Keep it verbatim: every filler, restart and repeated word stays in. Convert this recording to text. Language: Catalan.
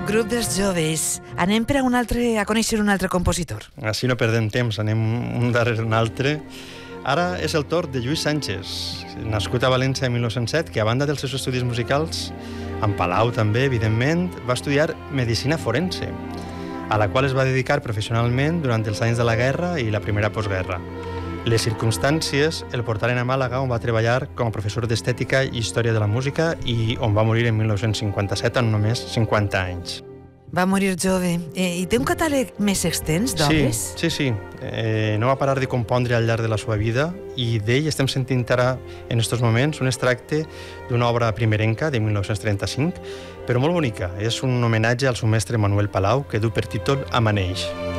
Grup dels joves. Anem per a, un altre, a conèixer un altre compositor. Així no perdem temps, anem un darrere un altre. Ara és el torn de Lluís Sánchez, nascut a València en mil nou-cents set, que a banda dels seus estudis musicals, en Palau també, evidentment, va estudiar medicina forense, a la qual es va dedicar professionalment durant els anys de la guerra i la primera postguerra. Les circumstàncies el portaren a Màlaga, on va treballar com a professor d'estètica i història de la música i on va morir en mil nou-cents cinquanta-set amb només cinquanta anys. Va morir jove. Eh, I té un catàleg més extens d'obres? Sí, sí, sí. Eh, no va parar de compondre al llarg de la seva vida i d'ell estem sentint ara, en aquests moments, un extracte d'una obra primerenca de mil nou-cents trenta-cinc, però molt bonica. És un homenatge al seu mestre Manuel Palau, que du per títol Amaneix.